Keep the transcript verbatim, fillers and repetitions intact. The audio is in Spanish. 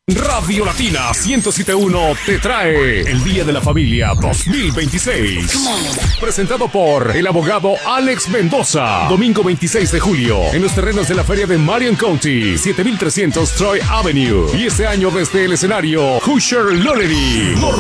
Radio Latina ciento siete punto uno te trae el Día de la Familia dos mil veintiséis. Presentado por el abogado Alex Mendoza. Domingo veintiséis de julio en los terrenos de la feria de Marion County, siete mil trescientos Troy Avenue. Y este año desde el escenario Hoosier Lollery.